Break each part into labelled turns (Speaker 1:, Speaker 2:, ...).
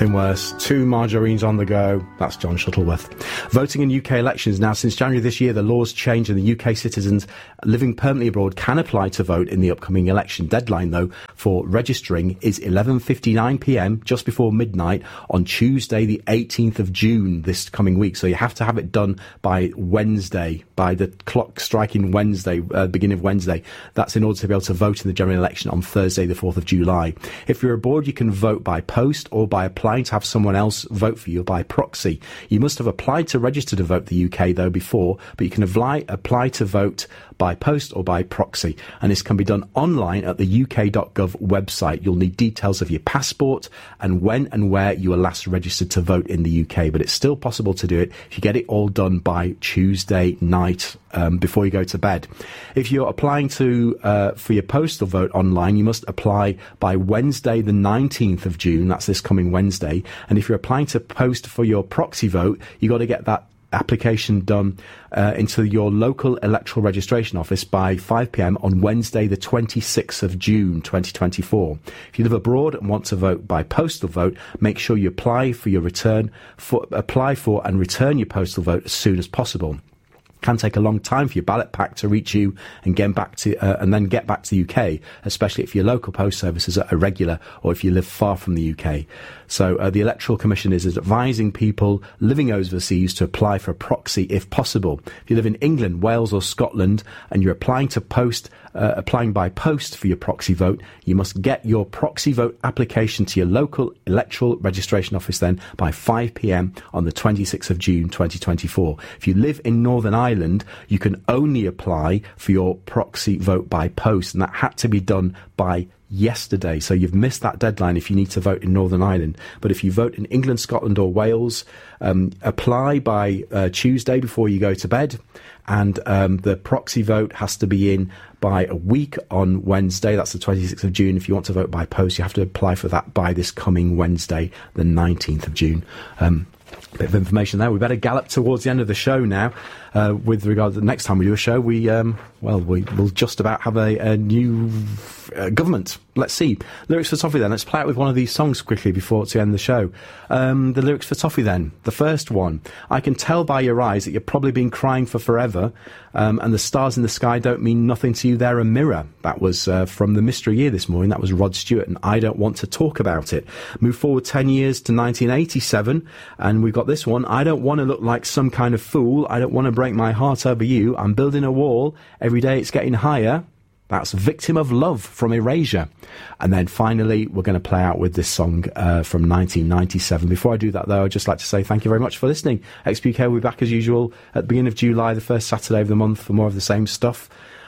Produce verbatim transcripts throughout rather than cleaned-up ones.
Speaker 1: Nothing worse. Two margarines on the go. That's John Shuttleworth. Voting in U K elections. Now, since January this year, the law's changed and the U K citizens living permanently abroad can apply to vote in the upcoming election. Deadline, though, for registering is eleven fifty-nine p m, just before midnight, on Tuesday, the eighteenth of June, this coming week. So you have to have it done by Wednesday, by the clock striking Wednesday, uh, beginning of Wednesday. That's in order to be able to vote in the general election on Thursday, the fourth of July. If you're abroad, you can vote by post or by applying to have someone else vote for you by proxy. You must have applied to register to vote the U K, though, before, but you can apply, apply to vote by post or by proxy, and this can be done online at the u k dot gov website. You'll need details of your passport and when and where you were last registered to vote in the U K, but it's still possible to do it if you get it all done by Tuesday night um, before you go to bed. If you're applying to uh, for your postal vote online, you must apply by Wednesday the nineteenth of June, that's this coming Wednesday, and if you're applying to post for your proxy vote, you got to get that application done uh, into your local electoral registration office by five p m on Wednesday the twenty-sixth of June twenty twenty-four. If you live abroad and want to vote by postal vote, make sure you apply for your return for apply for and return your postal vote as soon as possible. Can take a long time for your ballot pack to reach you and get back to uh, and then get back to the U K, especially if your local post services are irregular or if you live far from the U K. So uh, the Electoral Commission is advising people living overseas to apply for a proxy if possible. If you live in England, Wales or Scotland and you're applying to post, uh, applying by post for your proxy vote, you must get your proxy vote application to your local electoral registration office then by five p m on the twenty-sixth of June twenty twenty-four. If you live in Northern Ireland, you can only apply for your proxy vote by post, and that had to be done by yesterday, so you've missed that deadline if you need to vote in Northern Ireland. But if you vote in England, Scotland or Wales, um, apply by uh, Tuesday before you go to bed, and um, the proxy vote has to be in by a week on Wednesday, that's the twenty-sixth of June. If you want to vote by post, you have to apply for that by this coming Wednesday, the nineteenth of June. Um, bit of information there. We better gallop towards the end of the show now. Uh, with regard to the next time we do a show, we um, well, we will just about have a, a new uh, government. Let's see. Lyrics for Toffee then. Let's play it with one of these songs quickly before to end the show. Um, the lyrics for Toffee then. The first one. I can tell by your eyes that you've probably been crying for forever, um, and the stars in the sky don't mean nothing to you. They're a mirror. That was uh, from the Mystery Year this morning. That was Rod Stewart, and I Don't Want to Talk About It. Move forward ten years to nineteen eighty-seven, and we've got this one. I don't want to look like some kind of fool. I don't want to break my heart over you. I'm building a wall. Every day it's getting higher. That's Victim of Love from Erasure. And then finally, we're going to play out with this song uh, from nineteen ninety-seven. Before I do that, though, I'd just like to say thank you very much for listening. X P U K will be back as usual at the beginning of July, the first Saturday of the month, for more of the same stuff.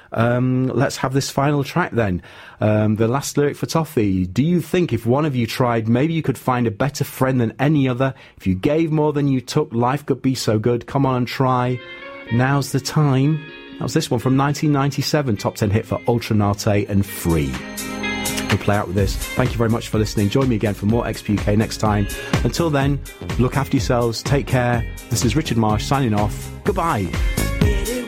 Speaker 1: Um, let's have this final track then. Um, the last lyric for Toffee. Do you think if one of you tried, maybe you could find a better friend than any other? If you gave more than you took, life could be so good. Come on and try. Now's the time. That was this one from nineteen ninety-seven, top ten hit for Ultranate and Free. We'll play out with this. Thank you very much for listening. Join me again for more X P U K next time. Until then, look after yourselves. Take care. This is Richard Marsh signing off. Goodbye.